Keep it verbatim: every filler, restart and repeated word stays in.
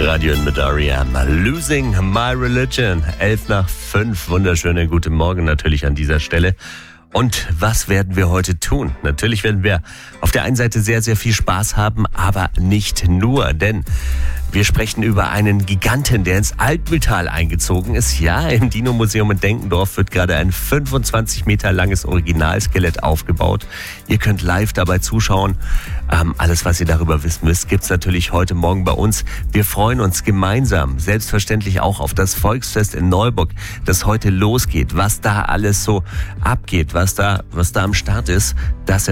Radio mit R E M. Losing My Religion. elf nach fünf. Wunderschönen guten Morgen natürlich an dieser Stelle. Und was werden wir heute tun? Natürlich werden wir auf der einen Seite sehr, sehr viel Spaß haben, aber nicht nur, denn wir sprechen über einen Giganten, der ins Altmühltal eingezogen ist. Ja, im Dino-Museum in Denkendorf wird gerade ein fünfundzwanzig Meter langes Originalskelett aufgebaut. Ihr könnt live dabei zuschauen. Ähm, alles, was ihr darüber wissen müsst, gibt's natürlich heute Morgen bei uns. Wir freuen uns gemeinsam, selbstverständlich auch auf das Volksfest in Neuburg, das heute losgeht. Was da alles so abgeht, was da, was da am Start ist, das